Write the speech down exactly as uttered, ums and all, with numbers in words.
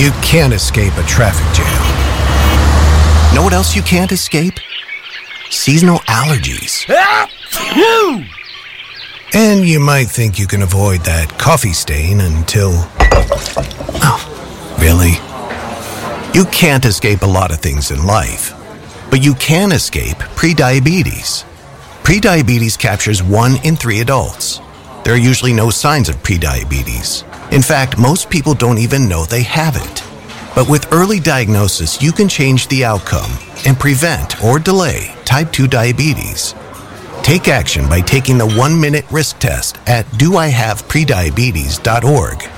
You can't escape a traffic jam. Know what else you can't escape? Seasonal allergies. And you might think you can avoid that coffee stain until... Oh, really? You can't escape a lot of things in life, but you can escape prediabetes. Prediabetes captures one in three adults. There are usually no signs of prediabetes. In fact, most people don't even know they have it. But with early diagnosis, you can change the outcome and prevent or delay type two diabetes. Take action by taking the one-minute risk test at do I have prediabetes dot org.